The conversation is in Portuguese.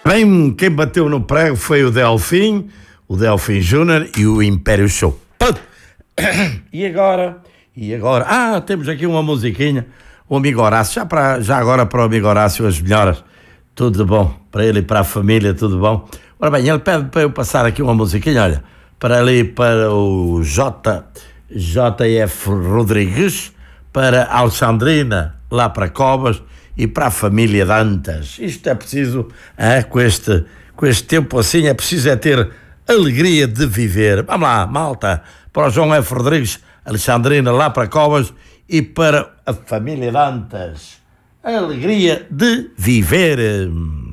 Bem, quem bateu no prego foi o Delfim Júnior e o Império Show. E agora? Temos aqui uma musiquinha. O amigo Horácio, já agora para o amigo Horácio as melhoras. Tudo de bom, para ele e para a família, tudo bom. Ora bem, ele pede para eu passar aqui uma musiquinha, olha, para o JF Rodrigues, para Alexandrina, lá para Covas, e para a família Dantas. Isto é preciso, com este tempo assim, é preciso ter alegria de viver. Vamos lá, malta, para o João F. Rodrigues, Alexandrina, lá para Covas, e para a família Dantas. Alegria de viver.